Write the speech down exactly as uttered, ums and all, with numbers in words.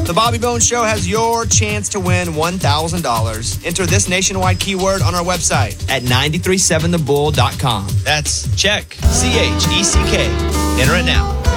The Bobby Bones Show has your chance to win one thousand dollars. Enter this nationwide keyword on our website at nine three seven the bull dot com. That's check, C H E C K. Enter it now.